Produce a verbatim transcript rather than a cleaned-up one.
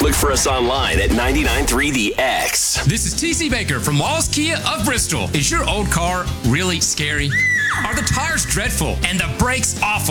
Look for us online at ninety-nine point three The X. This is T C Baker from Wallace Kia of Bristol. Is your old car really scary? Are the tires dreadful and the brakes awful?